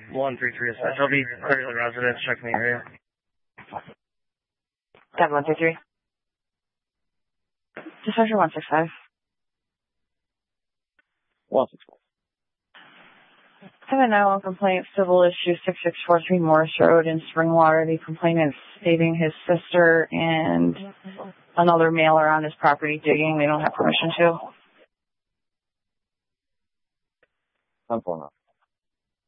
133 Essential. I'll be clear the residence checking the area. 133. Dispatcher 165. 165. I have a 911 complaint, civil issue 6643 Morris Road in Springwater. The complainant stating his sister and another male are on his property digging. They don't have permission to. I'm pulling up.